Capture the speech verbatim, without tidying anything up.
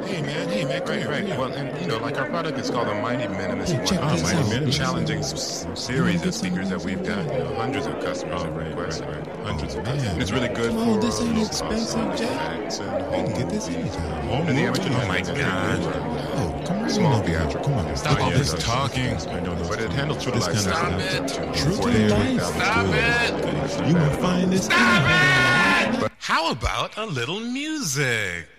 Hey man, hey man, come Right, here, right. come here. Well, and you know, like our product is called the Mighty Minimus. Hey, check One this Mighty out. Minimus. Listen. Challenging s- series of speakers that we've got. You know, hundreds of customers Oh, have right, requested. right, right. Hundreds Oh, of man. customers. And it's really good Oh, for this ain't low-cost expensive, Jay. effects and You home can get this movies. anytime. Home And the movie. amateur Oh, my lights are God. very good. Oh, come on. Small over here. theatrical. Come on. Stop all Yeah, this yeah, talking. I know those. But it handles true to This life kind of sound. stuff. True to life. Stop it. You won't find this. Stop it! How about a little music?